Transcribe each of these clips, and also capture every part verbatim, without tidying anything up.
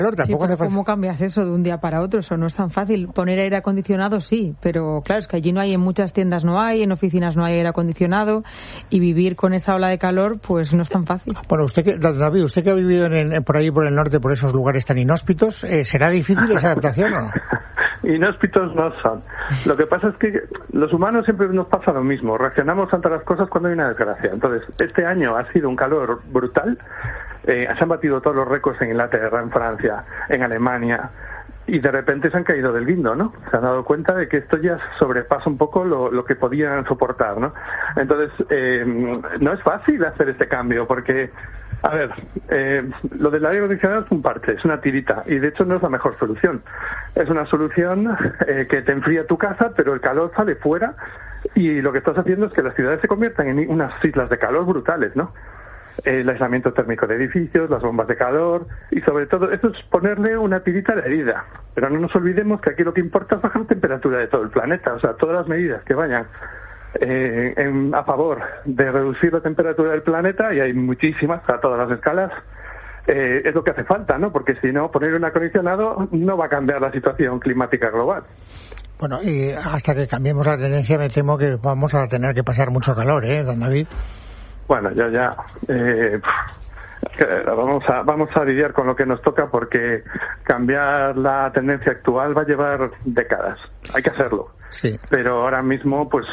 Sí, pero ¿cómo cambias eso de un día para otro? Eso no es tan fácil. Poner aire acondicionado sí, pero claro, es que allí no hay, en muchas tiendas no hay, en oficinas no hay aire acondicionado, y vivir con esa ola de calor pues no es tan fácil. Bueno, usted que, David, usted que ha vivido en, en, por ahí por el norte, por esos lugares tan inhóspitos, eh, ¿será difícil esa adaptación o no? Inhóspitos no son. Lo que pasa es que los humanos siempre nos pasa lo mismo, reaccionamos ante las cosas cuando hay una desgracia. Entonces, este año ha sido un calor brutal. Eh, se han batido todos los récords en Inglaterra, en Francia, en Alemania, y de repente se han caído del guindo, ¿no? Se han dado cuenta de que esto ya sobrepasa un poco lo, lo que podían soportar, ¿no? Entonces, eh, no es fácil hacer este cambio, porque, a ver, eh, lo del aire acondicionado es un parche, es una tirita, y de hecho no es la mejor solución. Es una solución eh, que te enfría tu casa, pero el calor sale fuera, y lo que estás haciendo es que las ciudades se conviertan en unas islas de calor brutales, ¿no? El aislamiento térmico de edificios, las bombas de calor, y sobre todo esto es ponerle una tirita a la herida. Pero no nos olvidemos que aquí lo que importa es bajar la temperatura de todo el planeta. O sea, todas las medidas que vayan eh, en, a favor de reducir la temperatura del planeta, y hay muchísimas a todas las escalas, eh, es lo que hace falta, ¿no? Porque si no, poner un acondicionado no va a cambiar la situación climática global. Bueno, y hasta que cambiemos la tendencia me temo que vamos a tener que pasar mucho calor, ¿eh, don David? Bueno, yo ya eh, vamos a vamos a lidiar con lo que nos toca, porque cambiar la tendencia actual va a llevar décadas. Hay que hacerlo. Sí. Pero ahora mismo, pues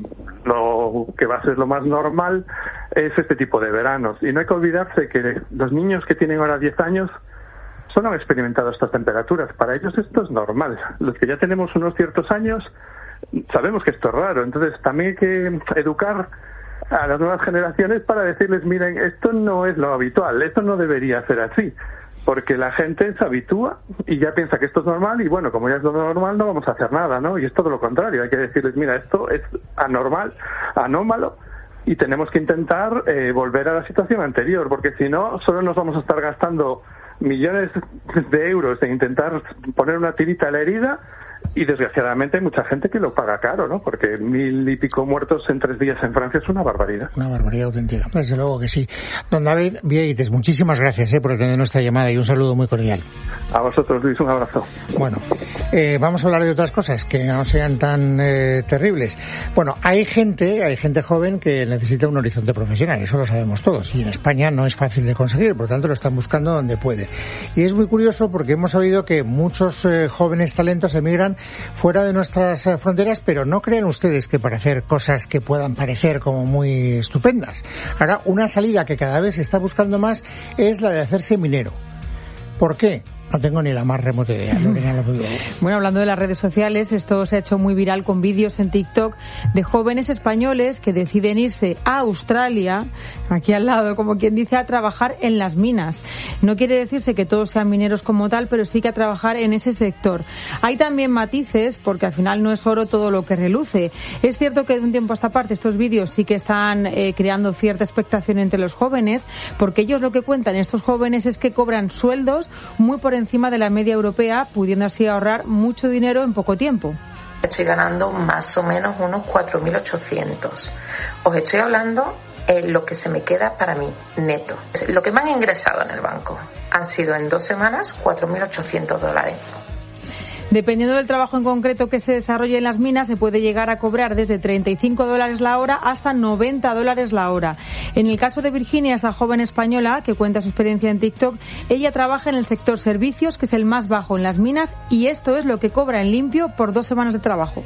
lo que va a ser lo más normal es este tipo de veranos. Y no hay que olvidarse que los niños que tienen ahora diez años solo han experimentado estas temperaturas. Para ellos esto es normal. Los que ya tenemos unos ciertos años sabemos que esto es raro. Entonces también hay que educar a las nuevas generaciones para decirles, miren, esto no es lo habitual, esto no debería ser así, porque la gente se habitúa y ya piensa que esto es normal, y bueno, como ya es lo normal no vamos a hacer nada, ¿no? Y es todo lo contrario, hay que decirles, mira, esto es anormal, anómalo, y tenemos que intentar eh, volver a la situación anterior, porque si no, solo nos vamos a estar gastando millones de euros en intentar poner una tirita a la herida. Y desgraciadamente hay mucha gente que lo paga caro, ¿no? Porque mil y pico muertos en tres días en Francia es una barbaridad. Una barbaridad auténtica, desde luego que sí. Don David Vieites, muchísimas gracias eh, por atender nuestra llamada, y un saludo muy cordial. A vosotros, Luis, un abrazo. Bueno, eh, vamos a hablar de otras cosas que no sean tan eh, terribles. Bueno, hay gente, hay gente joven que necesita un horizonte profesional, eso lo sabemos todos, y en España no es fácil de conseguir, por lo tanto lo están buscando donde puede. Y es muy curioso porque hemos sabido que muchos eh, jóvenes talentos emigran fuera de nuestras fronteras, pero no crean ustedes que para hacer cosas que puedan parecer como muy estupendas. Ahora, una salida que cada vez se está buscando más es la de hacerse minero. ¿Por qué? No tengo ni la más remota idea. Bueno, hablando de las redes sociales, esto se ha hecho muy viral con vídeos en TikTok de jóvenes españoles que deciden irse a Australia, aquí al lado, como quien dice, a trabajar en las minas. No quiere decirse que todos sean mineros como tal, pero sí que a trabajar en ese sector. Hay también matices, porque al final no es oro todo lo que reluce. Es cierto que de un tiempo a esta parte estos vídeos sí que están eh, creando cierta expectación entre los jóvenes, porque ellos lo que cuentan, estos jóvenes, es que cobran sueldos muy por encima encima de la media europea, pudiendo así ahorrar mucho dinero en poco tiempo. Estoy ganando más o menos unos cuatro mil ochocientos. Os estoy hablando de lo que se me queda para mí, neto. Lo que me han ingresado en el banco han sido en dos semanas cuatro mil ochocientos dólares. Dependiendo del trabajo en concreto que se desarrolle en las minas, se puede llegar a cobrar desde treinta y cinco dólares la hora hasta noventa dólares la hora. En el caso de Virginia, esta joven española que cuenta su experiencia en TikTok, ella trabaja en el sector servicios, que es el más bajo en las minas, y esto es lo que cobra en limpio por dos semanas de trabajo.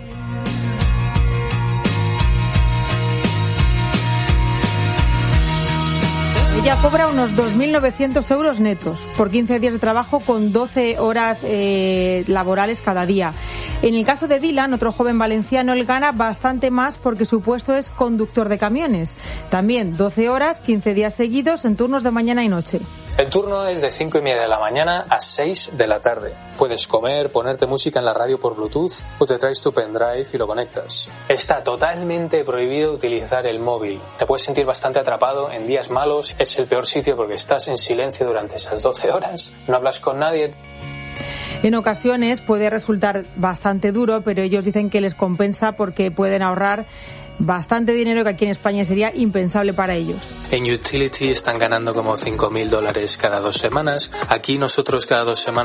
Ella cobra unos dos mil novecientos euros netos por quince días de trabajo con doce horas eh, laborales cada día. En el caso de Dylan, otro joven valenciano, él gana bastante más porque su puesto es conductor de camiones. También doce horas, quince días seguidos en turnos de mañana y noche. El turno es de cinco y media de la mañana a seis de la tarde. Puedes comer, ponerte música en la radio por Bluetooth o te traes tu pendrive y lo conectas. Está totalmente prohibido utilizar el móvil. Te puedes sentir bastante atrapado en días malos. Es el peor sitio porque estás en silencio durante esas doce horas. No hablas con nadie. En ocasiones puede resultar bastante duro, pero ellos dicen que les compensa porque pueden ahorrar bastante dinero que aquí en España sería impensable para ellos. En Utility están ganando como cinco mil dólares cada dos semanas. Aquí nosotros cada dos semanas